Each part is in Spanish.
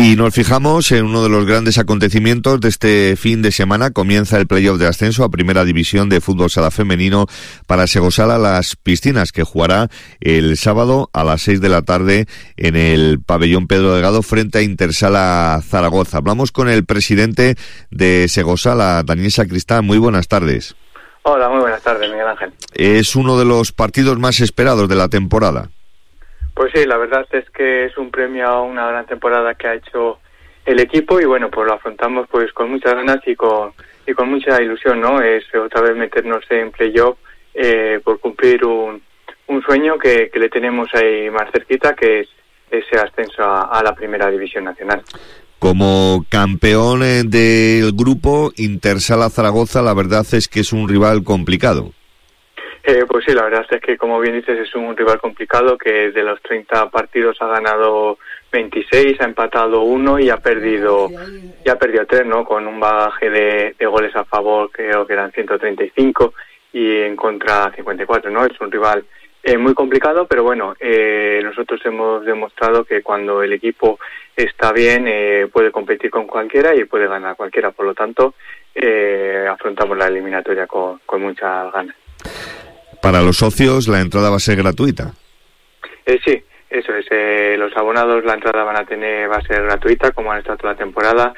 Y nos fijamos en uno de los grandes acontecimientos de este fin de semana. Comienza el playoff de ascenso a Primera División de Fútbol Sala Femenino para Segosala Las Piscinas, que jugará el sábado a las 6 de la tarde en el pabellón Pedro Delgado frente a Intersala Zaragoza. Hablamos con el presidente de Segosala, Daniel Sacristán. Muy buenas tardes. Hola, muy buenas tardes, Miguel Ángel. Es uno de los partidos más esperados de la temporada. Pues sí, la verdad es que es un premio a una gran temporada que ha hecho el equipo y bueno, pues lo afrontamos pues con muchas ganas y con mucha ilusión, ¿no? Es otra vez meternos en playoff por cumplir un sueño que le tenemos ahí más cerquita, que es ese ascenso a la Primera División Nacional. Como campeón del grupo, Intersala Zaragoza, la verdad es que es un rival complicado. Pues sí, la verdad es que, como bien dices, es un rival complicado que de los 30 partidos ha ganado 26, ha empatado 1 y ha perdido 3, ¿no? Con un bagaje de goles a favor, creo que eran 135 y en contra 54, ¿no? Es un rival muy complicado, pero bueno, nosotros hemos demostrado que cuando el equipo está bien puede competir con cualquiera y puede ganar cualquiera, por lo tanto afrontamos la eliminatoria con muchas ganas. Para los socios la entrada va a ser gratuita. Sí, eso es. Los abonados la entrada va a ser gratuita, como han estado toda la temporada.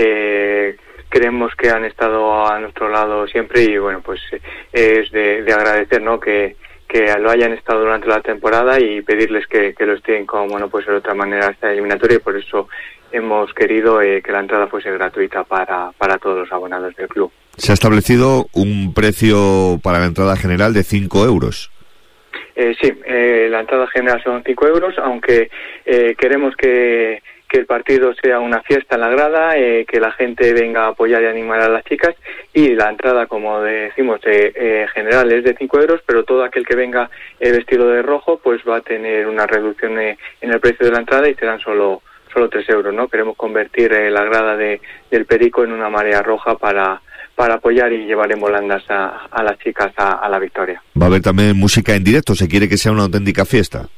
Creemos que han estado a nuestro lado siempre y bueno, pues es de agradecer, ¿no? Que lo hayan estado durante la temporada y pedirles que lo estén como no puede ser de otra manera esta eliminatoria, y por eso hemos querido que la entrada fuese gratuita para todos los abonados del club. Se ha establecido un precio para la entrada general de 5 euros. Sí, la entrada general son 5 euros, aunque queremos que el partido sea una fiesta en la grada, que la gente venga a apoyar y animar a las chicas, y la entrada, como decimos, general es de 5 euros, pero todo aquel que venga vestido de rojo pues va a tener una reducción en el precio de la entrada y serán solo 3 euros, ¿no? Queremos convertir la grada del Perico en una marea roja para apoyar y llevar en volandas a las chicas a la victoria. Va a haber también música en directo, ¿se quiere que sea una auténtica fiesta?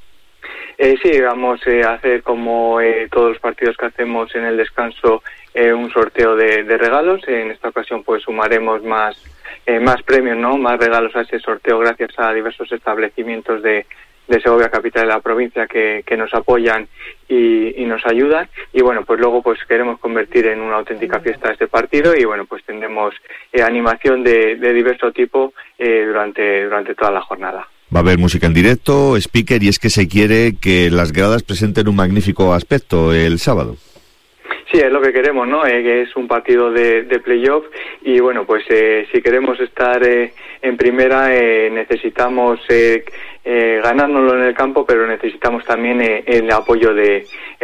Sí, vamos a hacer como todos los partidos que hacemos en el descanso, un sorteo de regalos. En esta ocasión pues sumaremos más premios, ¿no? Más regalos a ese sorteo gracias a diversos establecimientos de Segovia, capital de la provincia, que nos apoyan y nos ayudan, y bueno, pues luego pues queremos convertir en una auténtica fiesta este partido y bueno, pues tendremos animación de diverso tipo durante toda la jornada. Va a haber música en directo, speaker, y es que se quiere que las gradas presenten un magnífico aspecto el sábado. Sí, es lo que queremos, ¿no? Que es un partido de playoff y bueno, pues si queremos estar en primera necesitamos ganárnoslo en el campo, pero necesitamos también el apoyo de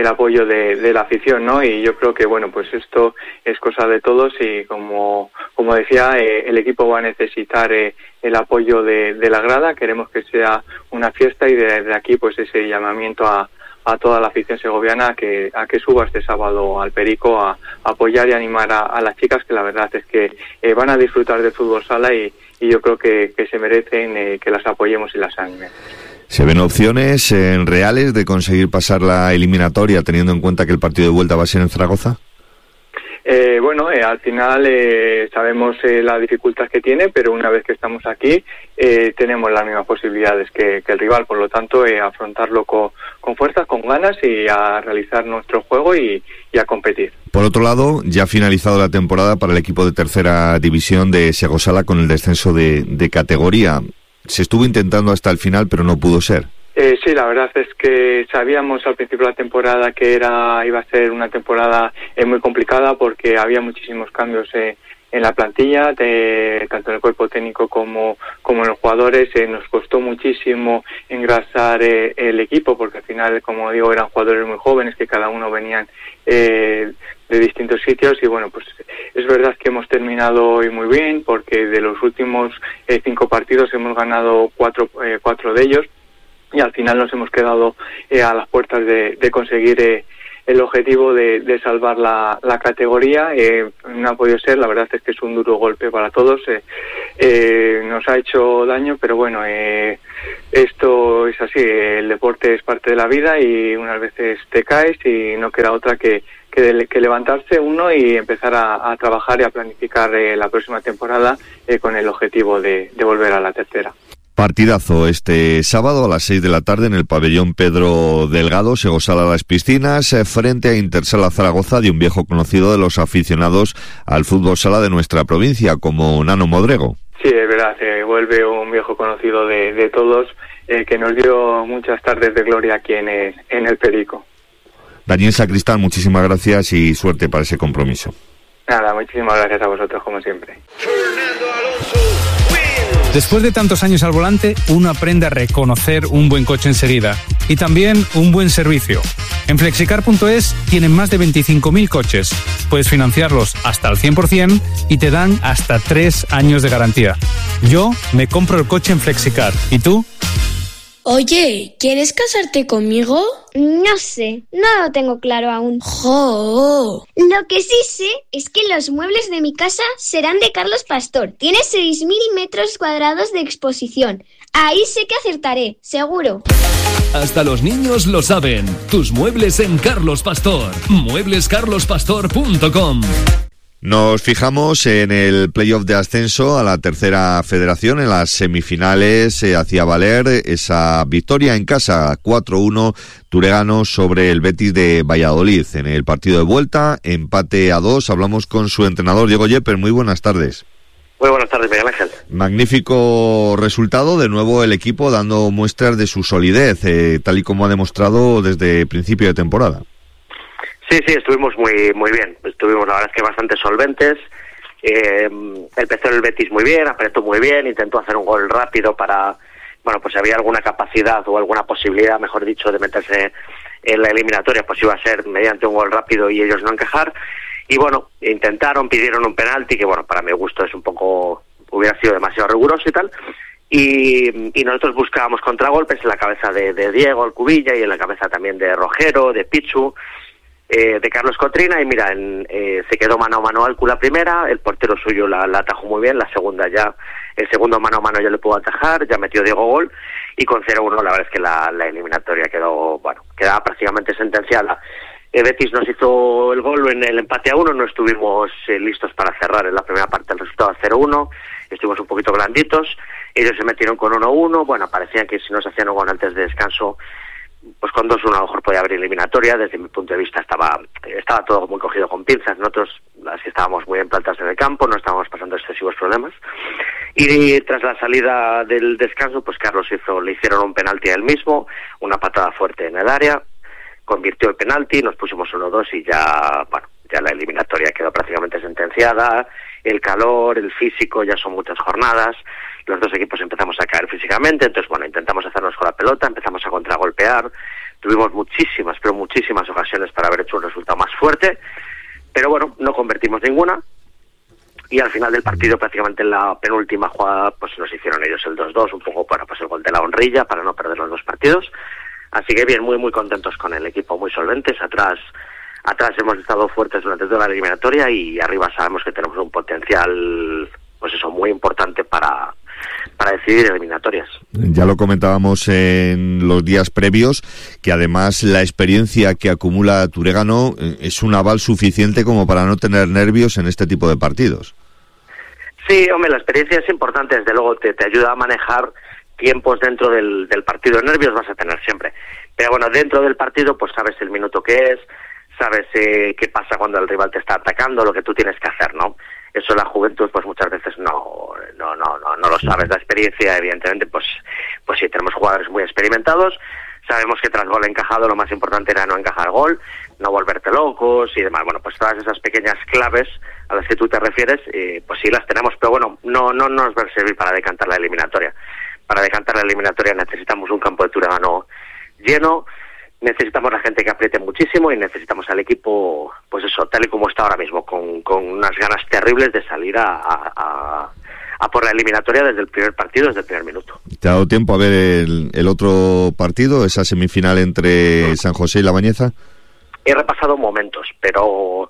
la afición, ¿no? Y yo creo que bueno, pues esto es cosa de todos y como decía, el equipo va a necesitar el apoyo de la grada. Queremos que sea una fiesta y desde aquí pues ese llamamiento a toda la afición segoviana a que suba este sábado al Perico a apoyar y animar a las chicas, que la verdad es que van a disfrutar de fútbol sala y yo creo que se merecen que las apoyemos y las animemos. ¿Se ven opciones reales de conseguir pasar la eliminatoria teniendo en cuenta que el partido de vuelta va a ser en Zaragoza? Bueno, al final sabemos la dificultad que tiene, pero una vez que estamos aquí tenemos las mismas posibilidades que el rival, por lo tanto afrontarlo con fuerza, con ganas y a realizar nuestro juego y a competir. Por otro lado, ya ha finalizado la temporada para el equipo de Tercera División de Segosala con el descenso de categoría. Se estuvo intentando hasta el final, pero no pudo ser. Sí, la verdad es que sabíamos al principio de la temporada que iba a ser una temporada muy complicada porque había muchísimos cambios en la plantilla, tanto en el cuerpo técnico como en los jugadores. Nos costó muchísimo engrasar el equipo porque al final, como digo, eran jugadores muy jóvenes que cada uno venían de distintos sitios y bueno, pues es verdad que hemos terminado hoy muy bien porque de los últimos 5 partidos hemos ganado 4 de ellos. Y al final nos hemos quedado a las puertas de conseguir el objetivo de salvar la categoría. No ha podido ser, la verdad es que es un duro golpe para todos. Nos ha hecho daño, pero bueno, esto es así. El deporte es parte de la vida y unas veces te caes y no queda otra que que levantarse uno y empezar a trabajar y a planificar la próxima temporada con el objetivo de volver a la tercera. Partidazo este sábado a las 6 de la tarde en el pabellón Pedro Delgado, Segosala Las Piscinas, frente a Intersala Zaragoza, de un viejo conocido de los aficionados al fútbol sala de nuestra provincia, como Nano Modrego. Sí, es verdad, vuelve un viejo conocido de todos, que nos dio muchas tardes de gloria aquí en el Perico. Daniel Sacristán, muchísimas gracias y suerte para ese compromiso. Nada, muchísimas gracias a vosotros, como siempre. Después de tantos años al volante, uno aprende a reconocer un buen coche enseguida y también un buen servicio. En Flexicar.es tienen más de 25.000 coches. Puedes financiarlos hasta el 100% y te dan hasta 3 años de garantía. Yo me compro el coche en Flexicar. ¿Y tú? Oye, ¿quieres casarte conmigo? No sé, no lo tengo claro aún. ¡Jo! Lo que sí sé es que los muebles de mi casa serán de Carlos Pastor. Tiene 6.000 metros cuadrados de exposición. Ahí sé que acertaré, seguro. Hasta los niños lo saben. Tus muebles en Carlos Pastor. Mueblescarlospastor.com. Nos fijamos en el playoff de ascenso a la tercera federación. En las semifinales se hacía valer esa victoria en casa 4-1 Turegano sobre el Betis de Valladolid. En el partido de vuelta, empate a 2. Hablamos con su entrenador, Diego Yepes. Muy buenas tardes. Muy buenas tardes, Miguel Ángel. Magnífico resultado. De nuevo el equipo dando muestras de su solidez, tal y como ha demostrado desde principio de temporada. Sí, estuvimos muy bien. Estuvimos, la verdad es que bastante solventes. Empezó el Betis muy bien, apretó muy bien, intentó hacer un gol rápido para, bueno, pues si había alguna capacidad o alguna posibilidad, mejor dicho, de meterse en la eliminatoria, pues iba a ser mediante un gol rápido y ellos no encajar. Y bueno, intentaron, pidieron un penalti, que bueno, para mi gusto es un poco, hubiera sido demasiado riguroso y tal. Y nosotros buscábamos contragolpes en la cabeza de Diego, el Cubilla, y en la cabeza también de Rogero, de Pichu, de Carlos Cotrina, y mira, se quedó mano a mano Alcu la primera, el portero suyo la atajó muy bien, la segunda ya, el segundo mano a mano ya le pudo atajar, ya metió Diego gol, y con 0-1 la verdad es que la eliminatoria quedaba prácticamente sentenciada. Betis nos hizo el gol en el empate a 1, no estuvimos listos para cerrar en la primera parte el resultado 0-1, estuvimos un poquito blanditos, ellos se metieron con 1-1, bueno, parecía que si no se hacían un gol antes de descanso, pues con 2-1 a lo mejor podía haber eliminatoria. Desde mi punto de vista estaba todo muy cogido con pinzas. Nosotros, las que estábamos muy en plantas en el campo, no estábamos pasando excesivos problemas. Y tras la salida del descanso, pues Carlos le hicieron un penalti a él mismo, una patada fuerte en el área, convirtió el penalti, nos pusimos 1-2 y ya la eliminatoria quedó prácticamente sentenciada. El calor, el físico, ya son muchas jornadas. Los dos equipos empezamos a caer físicamente, entonces bueno, intentamos hacernos con la pelota, empezamos a contragolpear, tuvimos muchísimas ocasiones para haber hecho un resultado más fuerte, pero bueno, no convertimos ninguna, y al final del partido, prácticamente en la penúltima jugada, pues nos hicieron ellos el 2-2, un poco, bueno, pues el gol de la honrilla para no perder los dos partidos, así que bien, muy contentos con el equipo, muy solventes. Atrás hemos estado fuertes durante toda la eliminatoria, y arriba sabemos que tenemos un potencial, pues eso, muy importante para decidir eliminatorias. Ya lo comentábamos en los días previos, que además la experiencia que acumula Turegano es un aval suficiente como para no tener nervios en este tipo de partidos. Sí, hombre, la experiencia es importante, desde luego te ayuda a manejar tiempos dentro del partido. Nervios vas a tener siempre, pero bueno, dentro del partido pues sabes el minuto que es, sabes qué pasa cuando el rival te está atacando, lo que tú tienes que hacer, ¿no? Eso la juventud pues muchas veces no lo sabes. La experiencia, evidentemente, pues sí, tenemos jugadores muy experimentados, sabemos que tras gol encajado lo más importante era no encajar gol, no volverte locos y demás. Bueno, pues todas esas pequeñas claves a las que tú te refieres, pues sí las tenemos, pero bueno, no nos va a servir para decantar la eliminatoria. Para decantar la eliminatoria necesitamos un campo de Turegano lleno, necesitamos la gente que apriete muchísimo y necesitamos al equipo, pues eso, tal y como está ahora mismo, con unas ganas terribles de salir a por la eliminatoria desde el primer partido, desde el primer minuto. ¿Te ha dado tiempo a ver el otro partido, esa semifinal entre San José y La Bañeza? He repasado momentos, pero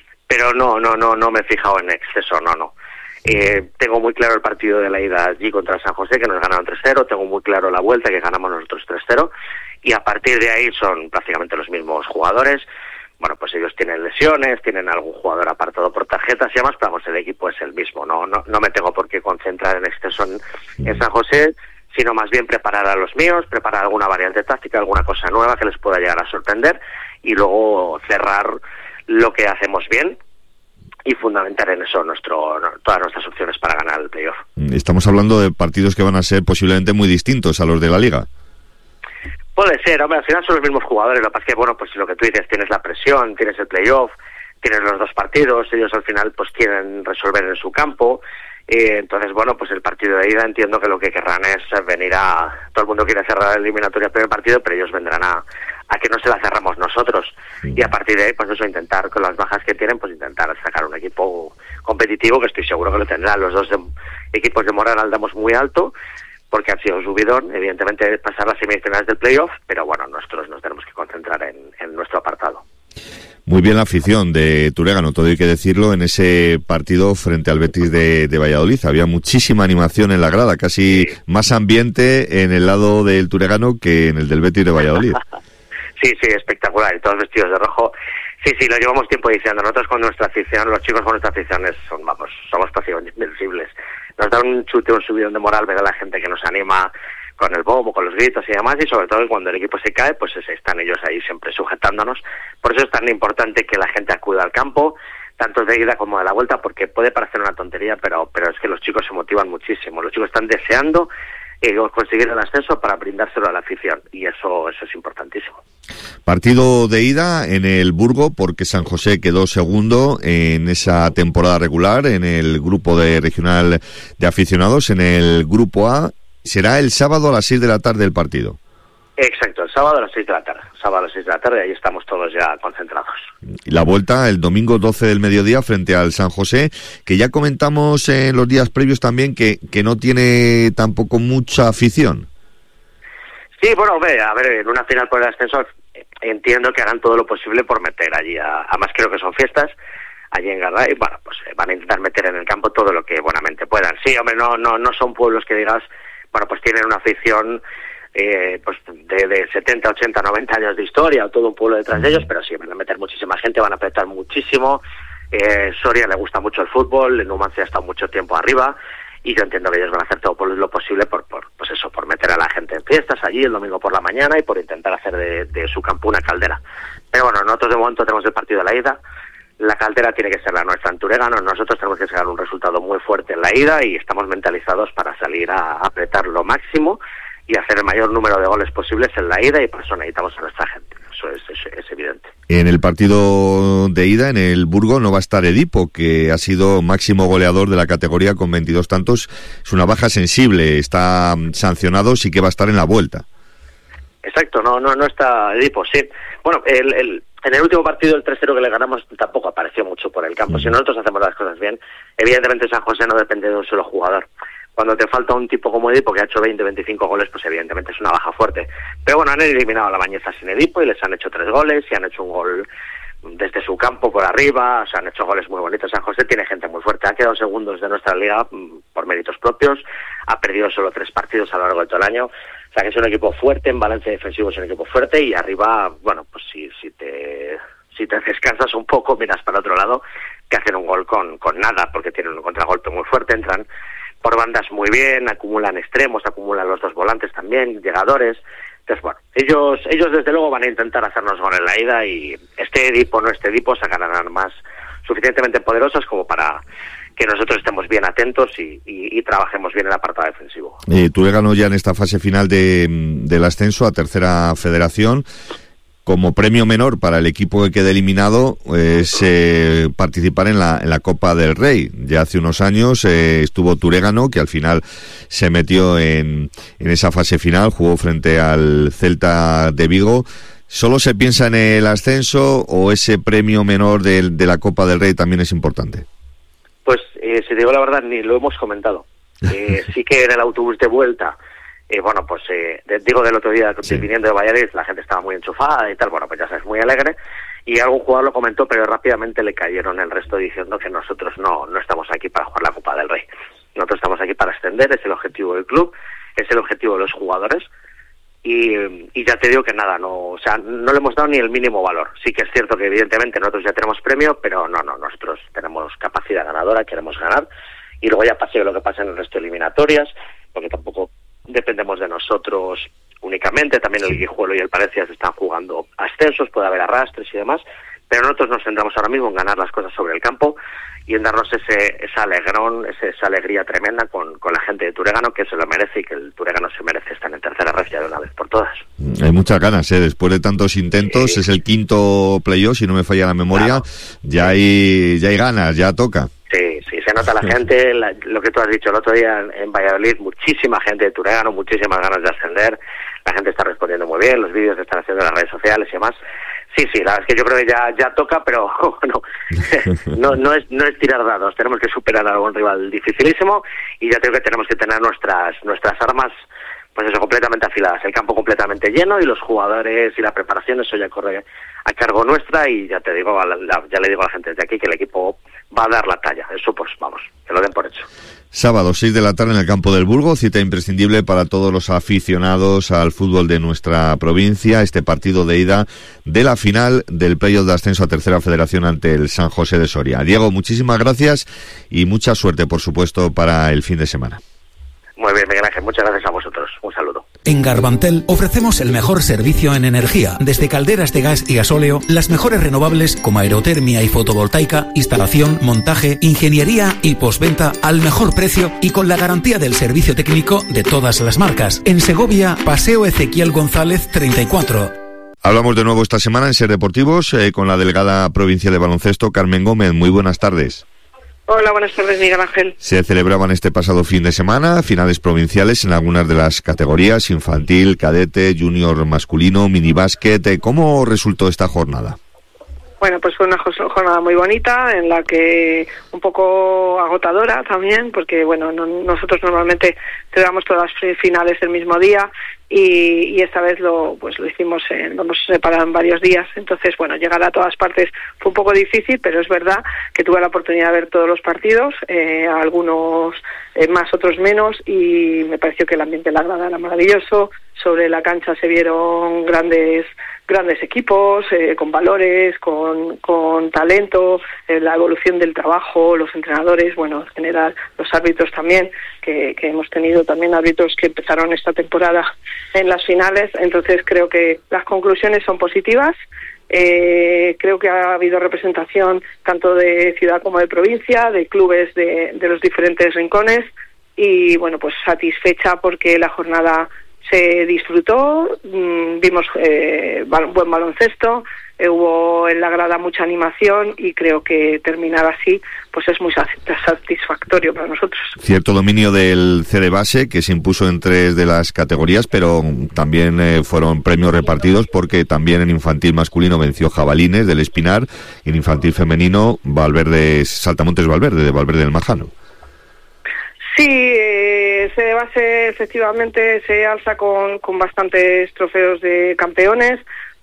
no me he fijado en exceso, no. Tengo muy claro el partido de la ida allí contra San José, que nos ganaron 3-0, tengo muy claro la vuelta, que ganamos nosotros 3-0, y a partir de ahí son prácticamente los mismos jugadores. bueno, pues ellos tienen lesiones, tienen algún jugador apartado por tarjetas y demás, pero vamos, el equipo es el mismo, no me tengo por qué concentrar en exceso en San José, sino más bien preparar a los míos, preparar alguna variante táctica, alguna cosa nueva que les pueda llegar a sorprender y luego cerrar lo que hacemos bien y fundamentar en eso todas nuestras opciones para ganar el playoff. Estamos hablando de partidos que van a ser posiblemente muy distintos a los de la Liga. Puede ser, hombre, al final son los mismos jugadores, lo que pasa es que, bueno, pues lo que tú dices, tienes la presión, tienes el playoff, tienes los dos partidos, ellos al final pues quieren resolver en su campo, entonces, bueno, pues el partido de ida entiendo que lo que querrán es venir todo el mundo quiere cerrar la eliminatoria el primer partido, pero ellos vendrán a que no se la cerramos nosotros, y a partir de ahí, pues eso, intentar, con las bajas que tienen, pues intentar sacar un equipo competitivo, que estoy seguro que lo tendrán. Los dos equipos de Moral damos muy alto, porque han sido un subidón, evidentemente pasar las semifinales del playoff, pero bueno, nosotros nos tenemos que concentrar en nuestro apartado. Muy bien la afición de Turegano, todo hay que decirlo, en ese partido frente al Betis de Valladolid. Había muchísima animación en la grada, casi más ambiente en el lado del Turegano que en el del Betis de Valladolid. Sí, espectacular, y todos vestidos de rojo. Sí, lo llevamos tiempo diciendo. Nosotros con nuestra afición, los chicos con nuestra afición somos prácticamente invencibles. Nos da un chute, un subidón de moral ver a la gente que nos anima con el bombo, con los gritos y demás, y sobre todo que cuando el equipo se cae, pues están ellos ahí siempre sujetándonos. Por eso es tan importante que la gente acuda al campo, tanto de ida como de la vuelta, porque puede parecer una tontería, pero es que los chicos se motivan muchísimo. Los chicos están deseando conseguir el ascenso para brindárselo a la afición, y eso es importantísimo. Partido de ida en el Burgo, porque San José quedó segundo en esa temporada regular en el grupo de regional de aficionados. En el grupo A será el sábado a las 6 de la tarde el partido. Exacto, el sábado a las 6 de la tarde. Sábado a las 6 de la tarde, ahí estamos todos ya concentrados. Y la vuelta el domingo 12 del mediodía frente al San José, que ya comentamos en los días previos también que no tiene tampoco mucha afición. Sí, bueno, a ver, en una final por el ascenso entiendo que harán todo lo posible por meter allí, además creo que son fiestas, allí en Garray, bueno, pues van a intentar meter en el campo todo lo que buenamente puedan. Sí, hombre, no son pueblos que digas, bueno, pues tienen una afición pues de 70, 80, 90 años de historia, o todo un pueblo detrás de ellos, pero sí, van a meter muchísima gente, van a apretar muchísimo. Soria le gusta mucho el fútbol, en Numancia ha estado mucho tiempo arriba, y yo entiendo que ellos van a hacer todo lo posible por meter a la gente en fiestas allí el domingo por la mañana y por intentar hacer de su campo una caldera. Pero bueno, nosotros de momento tenemos el partido de la ida, la caldera tiene que ser la nuestra en Turegano, nosotros tenemos que sacar un resultado muy fuerte en la ida y estamos mentalizados para salir a apretar lo máximo y hacer el mayor número de goles posibles en la ida, y por eso necesitamos a nuestra gente. Eso es evidente. En el partido de ida, en el Burgo, no va a estar Edipo, que ha sido máximo goleador de la categoría con 22 tantos. Es una baja sensible, está sancionado, sí que va a estar en la vuelta. Exacto, no está Edipo, sí. Bueno, en el último partido, el 3-0 que le ganamos, tampoco apareció mucho por el campo. Si nosotros hacemos las cosas bien, evidentemente San José no depende de un solo jugador. Cuando te falta un tipo como Edipo, que ha hecho 20, 25 goles, pues evidentemente es una baja fuerte. Pero bueno, han eliminado a la Bañeza sin Edipo y les han hecho 3 goles y han hecho un gol desde su campo por arriba, o sea, han hecho goles muy bonitos. San José tiene gente muy fuerte, ha quedado segundos de nuestra liga por méritos propios, ha perdido solo 3 partidos a lo largo de todo el año, o sea que es un equipo fuerte, en balance defensivo es un equipo fuerte, y arriba, bueno, pues si te descansas un poco, miras para otro lado, que hacen un gol con nada, porque tienen un contragolpe muy fuerte, entran por bandas muy bien, acumulan extremos, acumulan los dos volantes también, llegadores. Entonces, bueno, ellos desde luego van a intentar hacernos gol en la ida, y este Edipo no este Edipo sacarán armas suficientemente poderosas como para que nosotros estemos bien atentos y trabajemos bien el apartado defensivo. Turegano ya en esta fase final del ascenso a tercera federación. Como premio menor para el equipo que quede eliminado es participar en la Copa del Rey. Ya hace unos años estuvo Turegano, que al final se metió en esa fase final, jugó frente al Celta de Vigo. ¿Solo se piensa en el ascenso o ese premio menor de la Copa del Rey también es importante? Pues si te digo la verdad, ni lo hemos comentado. Sí que en el autobús de vuelta, bueno, pues digo del otro día, sí, viniendo de Valladolid, la gente estaba muy enchufada y tal, bueno, pues ya sabes, muy alegre, y algún jugador lo comentó, pero rápidamente le cayeron el resto diciendo que nosotros no estamos aquí para jugar la Copa del Rey. Nosotros estamos aquí para ascender, es el objetivo del club, es el objetivo de los jugadores, y ya te digo que nada, no le hemos dado ni el mínimo valor. Sí que es cierto que evidentemente nosotros ya tenemos premio, pero no, nosotros tenemos capacidad ganadora, queremos ganar, y luego ya pase lo que pase en el resto de eliminatorias, porque tampoco dependemos de nosotros únicamente, también el Guijuelo y el Palencia se están jugando ascensos, puede haber arrastres y demás, pero nosotros nos centramos ahora mismo en ganar las cosas sobre el campo y en darnos esa alegrón, esa alegría tremenda con la gente de Turegano, que se lo merece, y que el Turegano se merece estar en tercera red ya de una vez por todas. Hay muchas ganas, después de tantos intentos, sí. Es el quinto playoff, si no me falla la memoria, claro. ya hay ganas, ya toca. Sí, se nota la gente, lo que tú has dicho el otro día en Valladolid, muchísima gente de Turegano, muchísimas ganas de ascender, la gente está respondiendo muy bien, los vídeos que están haciendo en las redes sociales y demás. Sí, la verdad es que yo creo que ya toca, pero bueno, no es tirar dados, tenemos que superar a algún rival dificilísimo y ya creo que tenemos que tener nuestras armas, pues eso, completamente afiladas, el campo completamente lleno y los jugadores y la preparación, eso ya corre a cargo nuestra, y ya te digo, ya le digo a la gente desde aquí que el equipo va a dar la talla, eso pues vamos, que lo den por hecho. Sábado, 6 de la tarde en el campo del Burgo, cita imprescindible para todos los aficionados al fútbol de nuestra provincia, este partido de ida de la final del playoff de ascenso a Tercera Federación ante el San José de Soria. Diego, muchísimas gracias y mucha suerte, por supuesto, para el fin de semana. Muy bien, Miguel Ángel, muchas gracias a vosotros. Un saludo. En Garbantel ofrecemos el mejor servicio en energía, desde calderas de gas y gasóleo, las mejores renovables como aerotermia y fotovoltaica, instalación, montaje, ingeniería y postventa al mejor precio y con la garantía del servicio técnico de todas las marcas. En Segovia, Paseo Ezequiel González 34. Hablamos de nuevo esta semana en Ser Deportivos con la delegada provincial de baloncesto, Carmen Gómez. Muy buenas tardes. Hola, buenas tardes, Miguel Ángel. Se celebraban este pasado fin de semana finales provinciales en algunas de las categorías, infantil, cadete, junior masculino, minibásquet. ¿Cómo resultó esta jornada? Bueno, pues fue una jornada muy bonita, en la que un poco agotadora también, porque bueno, nosotros normalmente celebramos todas las finales el mismo día, y esta vez lo hicimos lo hemos separado en varios días. Entonces, bueno, llegar a todas partes fue un poco difícil, pero es verdad que tuve la oportunidad de ver todos los partidos, algunos más, otros menos, y me pareció que el ambiente en la grada era maravilloso. Sobre la cancha se vieron grandes equipos, con valores, con talento, la evolución del trabajo, los entrenadores, bueno, en general los árbitros también, que hemos tenido también árbitros que empezaron esta temporada en las finales. Entonces creo que las conclusiones son positivas. Creo que ha habido representación tanto de ciudad como de provincia, de clubes de los diferentes rincones, y bueno, pues satisfecha porque la jornada se disfrutó, vimos buen baloncesto, hubo en la grada mucha animación, y creo que terminar así pues es muy satisfactorio para nosotros. Cierto dominio del CD Base, que se impuso en 3 de las categorías, pero también fueron premios repartidos, porque también en infantil masculino venció Jabalines del Espinar, y en infantil femenino Saltamontes Valverde, de Valverde del Majano. Sí, ese base efectivamente se alza con bastantes trofeos de campeones,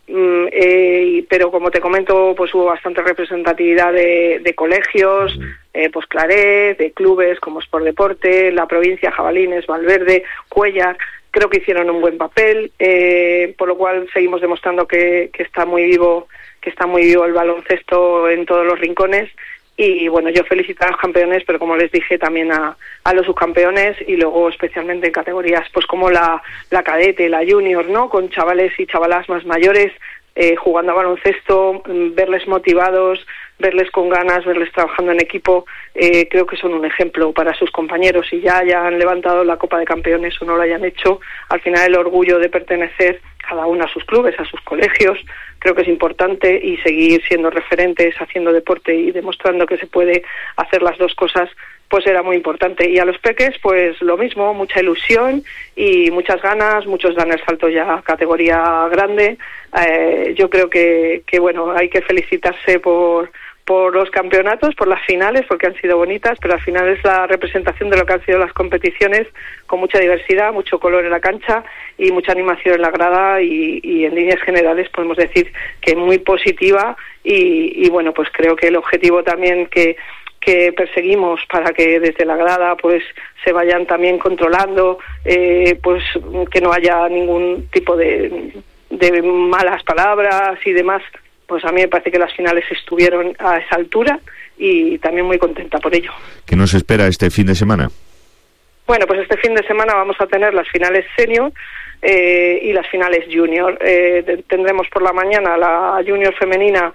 pero como te comento, pues hubo bastante representatividad de colegios, pues Claret, de clubes como Sport Deporte, la provincia, Jabalines, Valverde, Cuellar. Creo que hicieron un buen papel, por lo cual seguimos demostrando que está muy vivo el baloncesto en todos los rincones. Y bueno, yo felicito a los campeones, pero como les dije, también a los subcampeones, y luego especialmente en categorías pues como la cadete, la junior, ¿no? Con chavales y chavalas más mayores jugando a baloncesto, verles motivados, verles con ganas, verles trabajando en equipo, creo que son un ejemplo para sus compañeros, y ya hayan levantado la Copa de Campeones o no lo hayan hecho. Al final el orgullo de pertenecer cada uno a sus clubes, a sus colegios, creo que es importante, y seguir siendo referentes, haciendo deporte y demostrando que se puede hacer las dos cosas, pues era muy importante. Y a los peques, pues lo mismo, mucha ilusión y muchas ganas, muchos dan el salto ya a categoría grande. Yo creo que bueno, hay que felicitarse por los campeonatos, por las finales, porque han sido bonitas, pero al final es la representación de lo que han sido las competiciones, con mucha diversidad, mucho color en la cancha y mucha animación en la grada, y en líneas generales podemos decir que muy positiva, y bueno, pues creo que el objetivo también que que perseguimos para que desde la grada pues se vayan también controlando, pues que no haya ningún tipo de malas palabras y demás. Pues a mí me parece que las finales estuvieron a esa altura y también muy contenta por ello. ¿Qué nos espera este fin de semana? Bueno, pues este fin de semana vamos a tener las finales senior y las finales junior. Tendremos por la mañana la junior femenina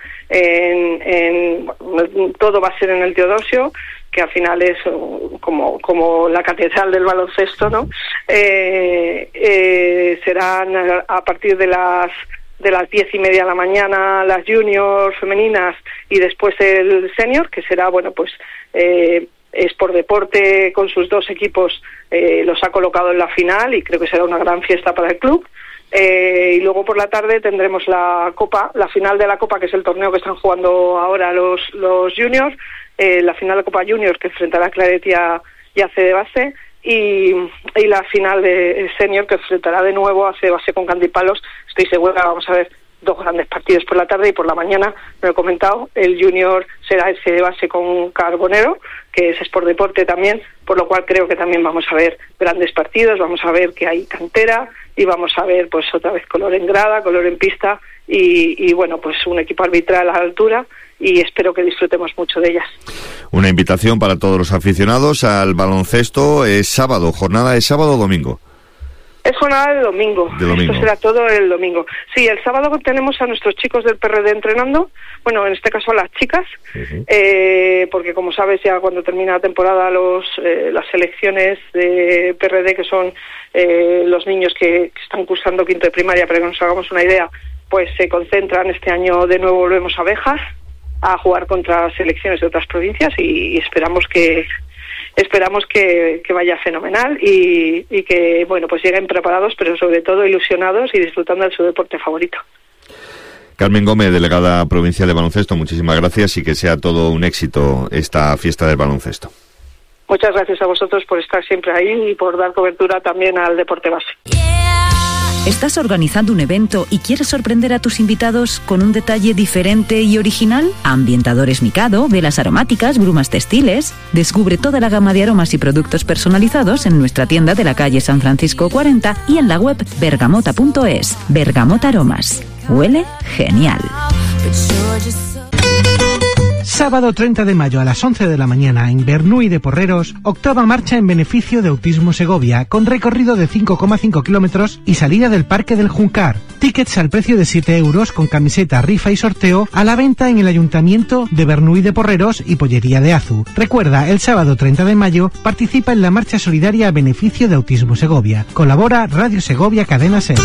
todo va a ser en el Teodosio, que al final es como la catedral del baloncesto, ¿no? Serán a partir de las 10:30 de la mañana las juniors femeninas y después el senior, que será, bueno, pues Sport Deporte con sus dos equipos los ha colocado en la final y creo que será una gran fiesta para el club. Y luego por la tarde tendremos la Copa, la final de la Copa, que es el torneo que están jugando ahora los juniors, la final de Copa Juniors, que enfrentará a Claret y a CDBase, y la final de senior, que enfrentará de nuevo a CDBase con Candipalos. Estoy segura, vamos a ver dos grandes partidos por la tarde, y por la mañana, me lo he comentado, el junior será el CDBase con Carbonero, que es Sport Deporte también, por lo cual creo que también vamos a ver grandes partidos, vamos a ver que hay cantera y vamos a ver pues otra vez color en grada, color en pista y bueno, pues un equipo arbitral a la altura, y espero que disfrutemos mucho de ellas. Una invitación para todos los aficionados al baloncesto. Es sábado, jornada de sábado o domingo. Es jornada de domingo. Esto será todo el domingo. Sí, el sábado tenemos a nuestros chicos del PRD entrenando, bueno, en este caso a las chicas, porque como sabes ya cuando termina la temporada las selecciones de PRD, que son los niños que están cursando quinto de primaria, para que nos hagamos una idea, pues se concentran. Este año de nuevo volvemos a Bejas a jugar contra selecciones de otras provincias y esperamos que vaya fenomenal y que, bueno, pues lleguen preparados, pero sobre todo ilusionados y disfrutando de su deporte favorito. Carmen Gómez, delegada provincial de baloncesto, muchísimas gracias y que sea todo un éxito esta fiesta del baloncesto. Muchas gracias a vosotros por estar siempre ahí y por dar cobertura también al deporte base. ¿Estás organizando un evento y quieres sorprender a tus invitados con un detalle diferente y original? Ambientadores Mikado, velas aromáticas, brumas textiles. Descubre toda la gama de aromas y productos personalizados en nuestra tienda de la calle San Francisco 40 y en la web bergamota.es. Bergamota Aromas. Huele genial. Sábado 30 de mayo a las 11 de la mañana en Bernuy de Porreros, octava marcha en beneficio de Autismo Segovia, con recorrido de 5,5 kilómetros y salida del Parque del Juncar. Tickets al precio de 7 euros con camiseta, rifa y sorteo a la venta en el Ayuntamiento de Bernuy de Porreros y Pollería de Azu. Recuerda, el sábado 30 de mayo participa en la marcha solidaria a beneficio de Autismo Segovia. Colabora Radio Segovia Cadena SER.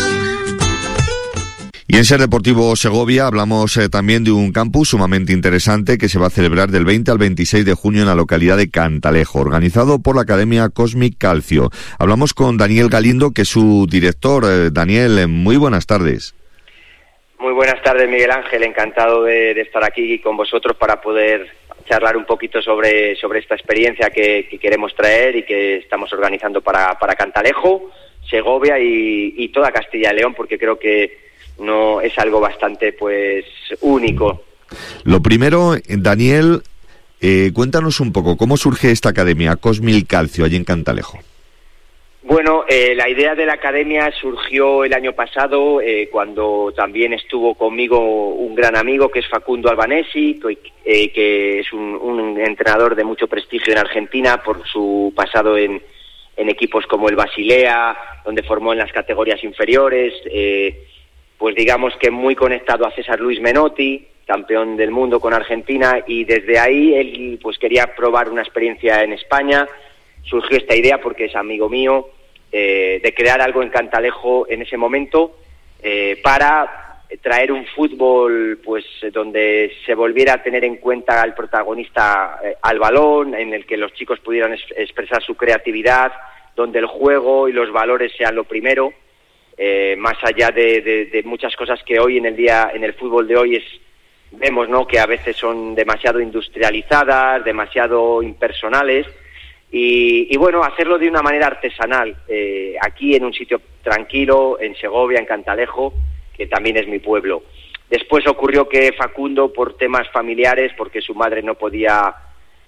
Y en Ser Deportivo Segovia hablamos también de un campus sumamente interesante que se va a celebrar del 20 al 26 de junio en la localidad de Cantalejo, organizado por la Academia Cosmic Calcio. Hablamos con Daniel Galindo, que es su director. Daniel, muy buenas tardes. Muy buenas tardes, Miguel Ángel. Encantado de estar aquí con vosotros para poder charlar un poquito sobre esta experiencia que queremos traer y que estamos organizando para Cantalejo, Segovia y toda Castilla y León, porque creo que no es algo bastante pues único. Lo primero, Daniel, cuéntanos un poco cómo surge esta academia Cosmic Calcio allí en Cantalejo. Bueno, la idea de la academia surgió el año pasado cuando también estuvo conmigo un gran amigo que es Facundo Albanesi, que es un entrenador de mucho prestigio en Argentina por su pasado en equipos como el Basilea, donde formó en las categorías inferiores, pues digamos que muy conectado a César Luis Menotti, campeón del mundo con Argentina, y desde ahí él pues quería probar una experiencia en España. Surgió esta idea porque es amigo mío, de crear algo en Cantalejo en ese momento, para traer un fútbol pues donde se volviera a tener en cuenta al protagonista al balón, en el que los chicos pudieran expresar su creatividad, donde el juego y los valores sean lo primero. Más allá de muchas cosas que hoy en el fútbol de hoy vemos, ¿no?, que a veces son demasiado industrializadas, demasiado impersonales, y bueno, hacerlo de una manera artesanal, aquí en un sitio tranquilo, en Segovia, en Cantalejo, que también es mi pueblo. Después ocurrió que Facundo, por temas familiares, porque su madre no podía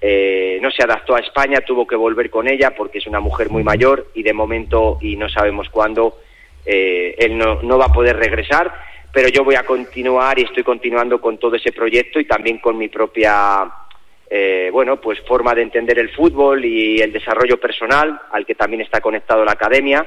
no se adaptó a España, tuvo que volver con ella porque es una mujer muy mayor y de momento, y no sabemos cuándo, él no va a poder regresar, pero yo voy a continuar y estoy continuando con todo ese proyecto y también con mi propia pues forma de entender el fútbol y el desarrollo personal, al que también está conectado la academia,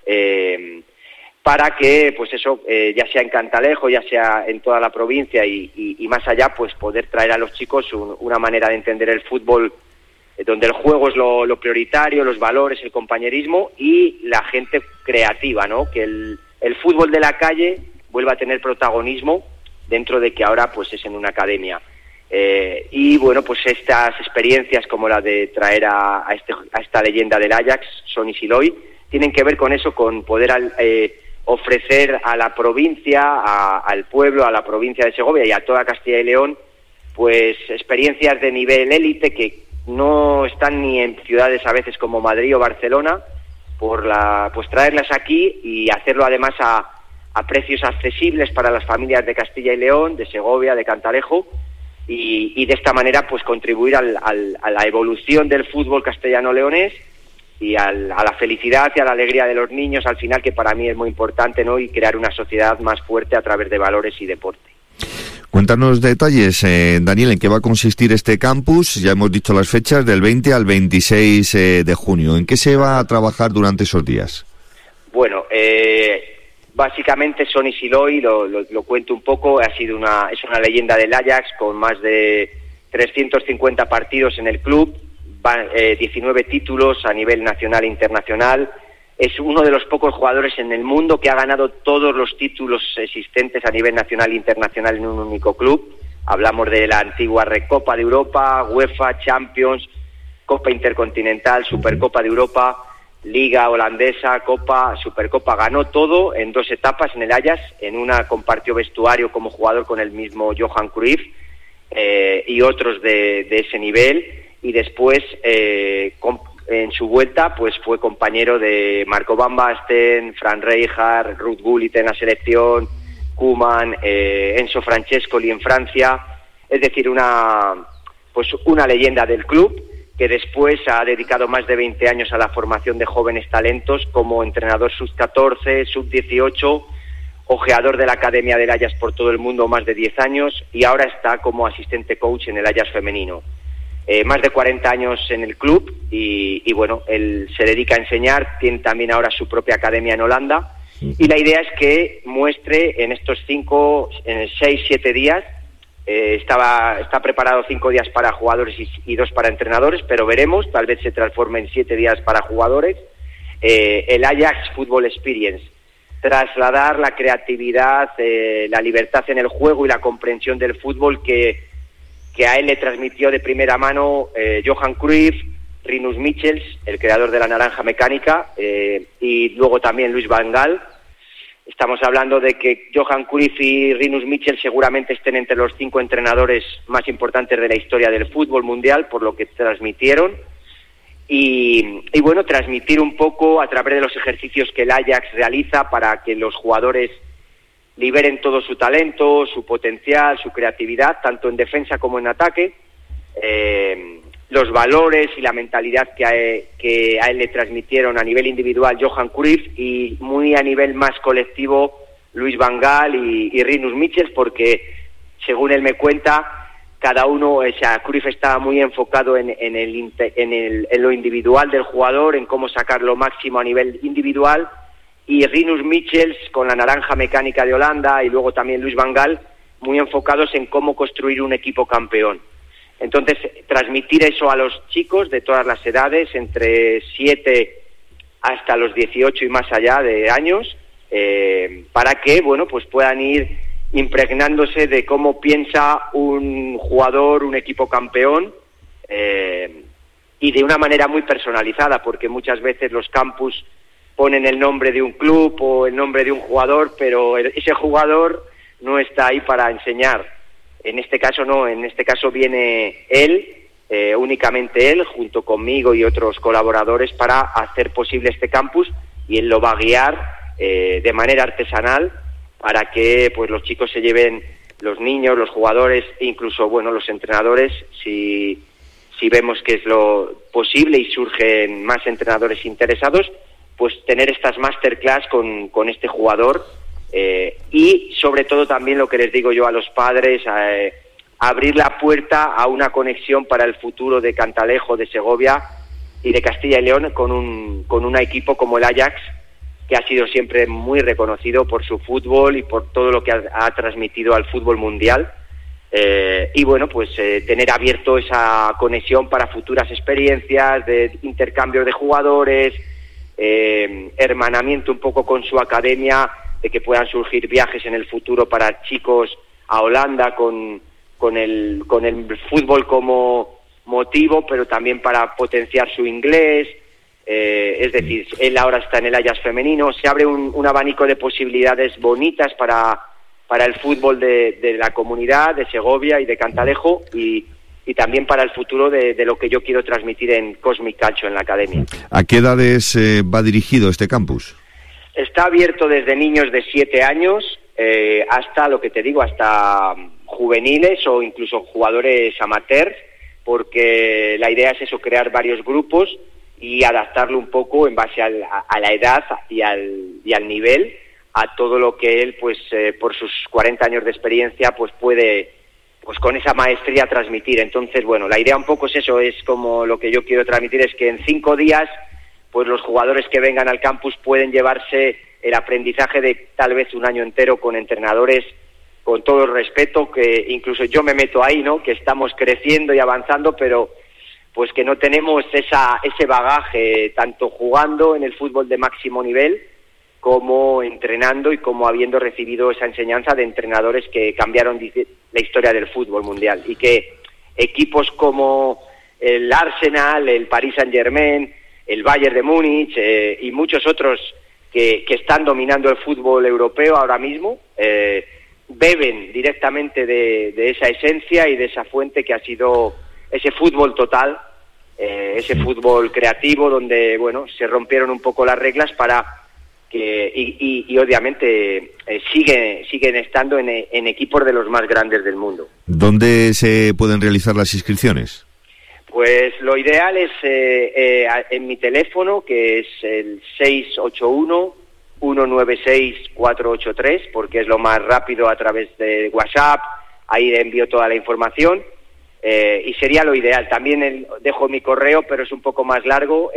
para que, pues eso, ya sea en Cantalejo, ya sea en toda la provincia y más allá, pues poder traer a los chicos una manera de entender el fútbol donde el juego es lo prioritario, los valores, el compañerismo y la gente creativa, ¿no? Que el fútbol de la calle vuelva a tener protagonismo dentro de que ahora pues es en una academia. Y bueno, pues estas experiencias como la de traer a esta leyenda del Ajax, Sonny Siloy, tienen que ver con eso, con poder ofrecer a la provincia, al pueblo, a la provincia de Segovia y a toda Castilla y León, pues experiencias de nivel élite que no están ni en ciudades a veces como Madrid o Barcelona, pues traerlas aquí y hacerlo además a precios accesibles para las familias de Castilla y León, de Segovia, de Cantalejo, y de esta manera pues contribuir a la evolución del fútbol castellano-leonés y a la felicidad y a la alegría de los niños al final, que para mí es muy importante, ¿no? Y crear una sociedad más fuerte a través de valores y deporte. Cuéntanos detalles, Daniel, ¿en qué va a consistir este campus? Ya hemos dicho las fechas, del 20 al 26 de junio. ¿En qué se va a trabajar durante esos días? Bueno, básicamente Sonny Siloy, lo cuento un poco, es una leyenda del Ajax con más de 350 partidos en el club, 19 títulos a nivel nacional e internacional. Es uno de los pocos jugadores en el mundo que ha ganado todos los títulos existentes a nivel nacional e internacional en un único club. Hablamos de la antigua Recopa de Europa, UEFA, Champions, Copa Intercontinental, Supercopa de Europa, Liga Holandesa, Copa, Supercopa. Ganó todo en 2 etapas en el Ajax. En una compartió vestuario como jugador con el mismo Johan Cruyff y otros de ese nivel. Y después, en su vuelta, pues fue compañero de Marco Van Basten, Fran Rijkaard, Ruud Gullit en la selección, Koeman, Enzo Francescoli en Francia. Es decir, una leyenda del club que después ha dedicado más de 20 años a la formación de jóvenes talentos como entrenador sub-14, sub-18, ojeador de la Academia del Ajax por todo el mundo más de 10 años y ahora está como asistente coach en el Ajax femenino. Más de 40 años en el club y bueno, él se dedica a enseñar, tiene también ahora su propia academia en Holanda y la idea es que muestre en estos 6-7 días, está preparado 5 días para jugadores y 2 para entrenadores, pero veremos, tal vez se transforme en 7 días para jugadores, el Ajax Football Experience, trasladar la creatividad, la libertad en el juego y la comprensión del fútbol que a él le transmitió de primera mano Johan Cruyff, Rinus Michels, el creador de la naranja mecánica, y luego también Louis van Gaal. Estamos hablando de que Johan Cruyff y Rinus Michels seguramente estén entre los 5 entrenadores más importantes de la historia del fútbol mundial, por lo que transmitieron. Y bueno, transmitir un poco a través de los ejercicios que el Ajax realiza para que los jugadores liberen todo su talento, su potencial, su creatividad, tanto en defensa como en ataque, los valores y la mentalidad que a él le transmitieron a nivel individual Johan Cruyff y muy a nivel más colectivo Louis van Gaal y Rinus Michels, porque según él me cuenta, cada uno, Cruyff estaba muy enfocado en lo individual del jugador, en cómo sacar lo máximo a nivel individual, y Rinus Michels con la naranja mecánica de Holanda y luego también Louis van Gaal muy enfocados en cómo construir un equipo campeón. Entonces, transmitir eso a los chicos de todas las edades, entre 7 hasta los 18 y más allá de años, para que, bueno, pues puedan ir impregnándose de cómo piensa un jugador, un equipo campeón, y de una manera muy personalizada, porque muchas veces los campus ponen el nombre de un club o el nombre de un jugador, pero ese jugador no está ahí para enseñar. En este caso no, en este caso viene él, únicamente él, junto conmigo y otros colaboradores para hacer posible este campus, y él lo va a guiar de manera artesanal para que pues los chicos se lleven, los niños, los jugadores, incluso bueno los entrenadores, si si vemos que es lo posible y surgen más entrenadores interesados, pues tener estas masterclass con este jugador, y sobre todo también lo que les digo yo a los padres, abrir la puerta a una conexión para el futuro de Cantalejo, de Segovia y de Castilla y León con un equipo como el Ajax, que ha sido siempre muy reconocido por su fútbol y por todo lo que ha transmitido al fútbol mundial. Y bueno, pues tener abierto esa conexión para futuras experiencias de intercambio de jugadores, hermanamiento un poco con su academia, de que puedan surgir viajes en el futuro para chicos a Holanda con el fútbol como motivo, pero también para potenciar su inglés. Es decir, él ahora está en el Ajax femenino. Se abre un abanico de posibilidades bonitas para el fútbol de la comunidad de Segovia y de Cantalejo, y también para el futuro de lo que yo quiero transmitir en Cosmic Calcio, en la academia. ¿A qué edades va dirigido este campus? Está abierto desde niños de 7 años hasta, lo que te digo, hasta juveniles o incluso jugadores amateurs, porque la idea es eso, crear varios grupos y adaptarlo un poco en base a la edad y al nivel, a todo lo que él, pues por sus 40 años de experiencia, pues puede, pues con esa maestría transmitir. Entonces, bueno, la idea un poco es eso, es como lo que yo quiero transmitir, es que en 5 días, pues los jugadores que vengan al campus pueden llevarse el aprendizaje de tal vez un año entero con entrenadores, con todo el respeto, que incluso yo me meto ahí, ¿no?, que estamos creciendo y avanzando, pero pues que no tenemos ese bagaje, tanto jugando en el fútbol de máximo nivel, como entrenando y como habiendo recibido esa enseñanza de entrenadores que cambiaron la historia del fútbol mundial, y que equipos como el Arsenal, el Paris Saint-Germain, el Bayern de Múnich y muchos otros que están dominando el fútbol europeo ahora mismo, beben directamente de esa esencia y de esa fuente que ha sido ese fútbol total, ese fútbol creativo, donde bueno, se rompieron un poco las reglas para que y obviamente siguen estando en equipos de los más grandes del mundo. ¿Dónde se pueden realizar las inscripciones? Pues lo ideal es en mi teléfono, que es el 681-196-483, porque es lo más rápido a través de WhatsApp. Ahí envío toda la información, y sería lo ideal. También dejo mi correo, pero es un poco más largo,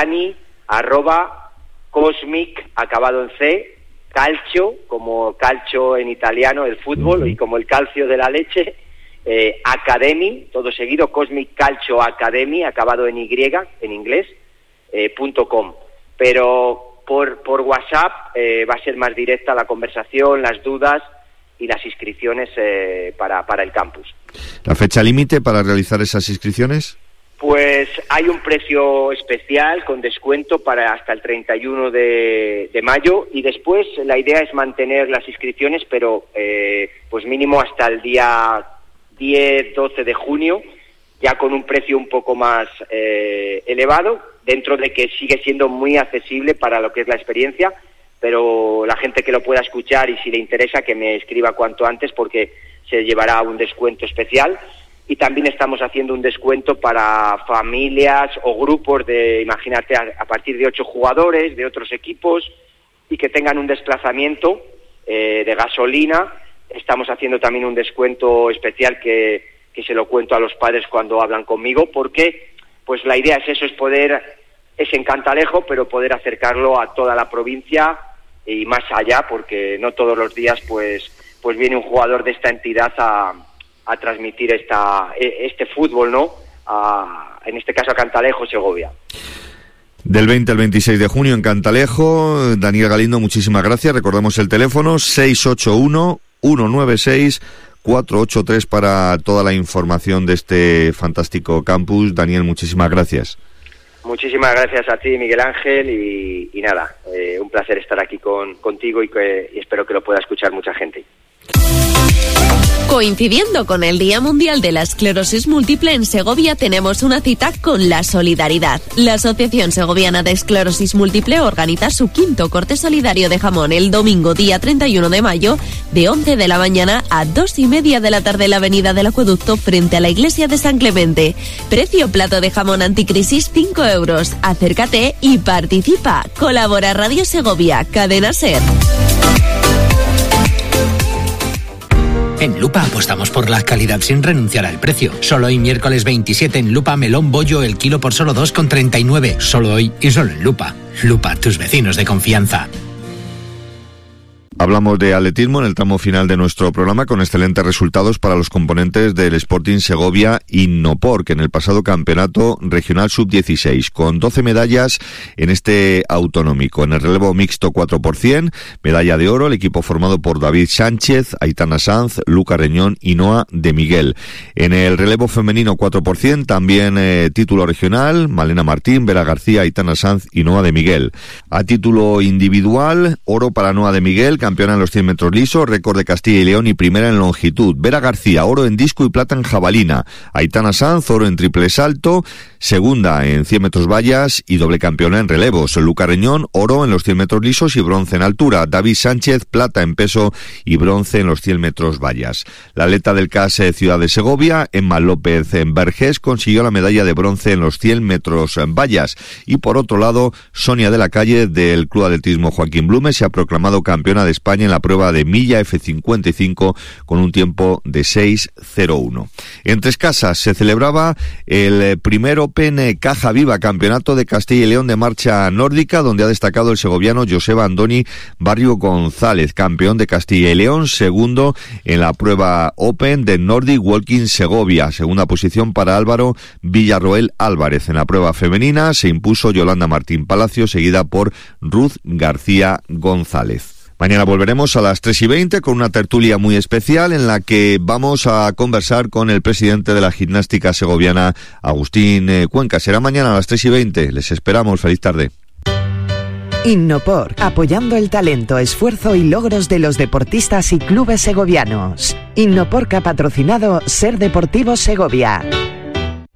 Dani@Cosmic, acabado en C, Calcio, como calcio en italiano, el fútbol, y como el calcio de la leche, Academy, todo seguido, Cosmic Calcio Academy, acabado en Y, en inglés, .com. Pero por WhatsApp va a ser más directa la conversación, las dudas y las inscripciones para el campus. ¿La fecha límite para realizar esas inscripciones? Pues hay un precio especial con descuento para hasta el 31 de mayo, y después la idea es mantener las inscripciones, pero pues mínimo hasta el día 10-12 de junio, ya con un precio un poco más elevado, dentro de que sigue siendo muy accesible para lo que es la experiencia, pero la gente que lo pueda escuchar y si le interesa que me escriba cuanto antes, porque se llevará un descuento especial. Y también estamos haciendo un descuento para familias o grupos de, imagínate, a partir de 8 jugadores de otros equipos y que tengan un desplazamiento de gasolina. Estamos haciendo también un descuento especial que se lo cuento a los padres cuando hablan conmigo, porque pues la idea es eso, es en Cantalejo, pero poder acercarlo a toda la provincia y más allá, porque no todos los días pues viene un jugador de esta entidad a transmitir este fútbol, ¿no? En este caso a Cantalejo, Segovia. Del 20 al 26 de junio en Cantalejo. Daniel Galindo, muchísimas gracias. Recordamos el teléfono 681-196-483 para toda la información de este fantástico campus. Daniel, muchísimas gracias. Muchísimas gracias a ti, Miguel Ángel, y nada, un placer estar aquí contigo y espero que lo pueda escuchar mucha gente. Coincidiendo con el Día Mundial de la Esclerosis Múltiple, en Segovia tenemos una cita con la solidaridad. La Asociación Segoviana de Esclerosis Múltiple organiza su 5º corte solidario de jamón el domingo día 31 de mayo de 11 de la mañana a 2:30 de la tarde en la Avenida del Acueducto frente a la Iglesia de San Clemente. Precio plato de jamón anticrisis 5 euros. Acércate y participa. Colabora Radio Segovia, Cadena SER. En Lupa apostamos por la calidad sin renunciar al precio. Solo hoy miércoles 27 en Lupa, melón bollo el kilo por solo 2,39. Solo hoy y solo en Lupa. Lupa, tus vecinos de confianza. Hablamos de atletismo en el tramo final de nuestro programa con excelentes resultados para los componentes del Sporting Segovia Innopor, que en el pasado campeonato regional sub-16, con 12 medallas en este autonómico. En el relevo mixto 4%, medalla de oro, el equipo formado por David Sánchez, Aitana Sanz, Luca Reñón y Noa de Miguel. En el relevo femenino 4%, también título regional, Malena Martín, Vera García, Aitana Sanz y Noa de Miguel. A título individual, oro para Noa de Miguel, campeona en los 100 metros lisos, récord de Castilla y León y primera en longitud. Vera García, oro en disco y plata en jabalina. Aitana Sanz, oro en triple salto, segunda en 100 metros vallas y doble campeona en relevos. Luca Reñón, oro en los 100 metros lisos y bronce en altura. David Sánchez, plata en peso y bronce en los 100 metros vallas. La atleta del CAS Ciudad de Segovia, Emma López en Vergés, consiguió la medalla de bronce en los 100 metros vallas. Y por otro lado, Sonia de la Calle del Club Atletismo Joaquín Blume se ha proclamado campeona de España en la prueba de milla F55 con un tiempo de 6:01. En Tres Casas se celebraba el primer Open Caja Viva, campeonato de Castilla y León de marcha nórdica, donde ha destacado el segoviano Joseba Andoni Barrio González, campeón de Castilla y León, segundo en la prueba Open de Nordic Walking Segovia. Segunda posición para Álvaro Villarroel Álvarez. En la prueba femenina se impuso Yolanda Martín Palacio, seguida por Ruth García González. Mañana volveremos a las 3:20 con una tertulia muy especial en la que vamos a conversar con el presidente de la gimnástica segoviana, Agustín Cuenca. Será mañana a las 3:20. Les esperamos. Feliz tarde. Innopor, apoyando el talento, esfuerzo y logros de los deportistas y clubes segovianos. Innopor, que ha patrocinado Ser Deportivo Segovia.